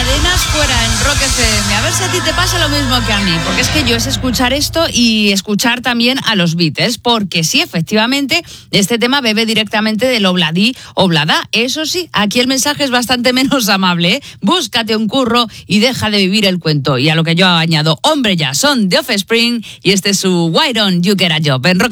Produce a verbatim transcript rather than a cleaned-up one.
cadenas fuera en Rock F M. A ver si a ti te pasa lo mismo que a mí, porque es que yo es escuchar esto y escuchar también a los Beatles, porque sí, efectivamente, este tema bebe directamente del obladí, oblada. Eso sí, aquí el mensaje es bastante menos amable, ¿eh? Búscate un curro y deja de vivir el cuento. Y a lo que yo añado, hombre ya, son The Offspring y este es su Why Don't You Get a Job en Rock